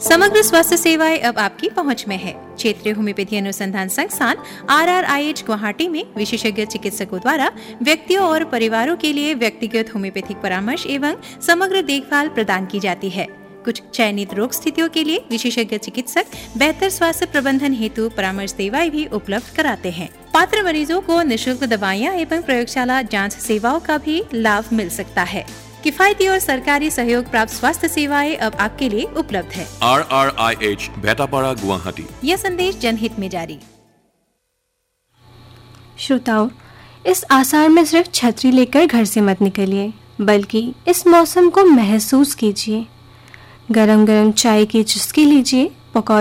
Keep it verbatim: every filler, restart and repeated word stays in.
समग्र स्वास्थ्य सेवाएं अब आपकी पहुंच में है। क्षेत्रीय होम्योपैथी अनुसंधान संस्थान are are I H Guwahati में विशेषज्ञ चिकित्सकों द्वारा व्यक्तियों और परिवारों के लिए व्यक्तिगत होम्योपैथिक परामर्श एवं समग्र देखभाल प्रदान की जाती है। कुछ चयनित रोग स्थितियों के लिए विशेषज्ञ चिकित्सक बेहतर स्वास्थ्य प्रबंधन हेतु परामर्श सेवाएं भी उपलब्ध कराते हैं। पात्र मरीजों को निःशुल्क दवाइयाँ एवं प्रयोगशाला जांच सेवाओं का भी लाभ मिल सकता है। किफायती और सरकारी सहयोग प्राप्त स्वास्थ्य सेवाएं अब आपके लिए उपलब्ध है। Are are I H भेटापाड़ा Guwahati. यह संदेश जनहित में जारी। श्रोताओं, इस आषाढ़ में सिर्फ छतरी लेकर घर से मत निकलिए, बल्कि इस मौसम को महसूस कीजिए। गरम गरम चाय की चुस्की लीजिए, पकौड़े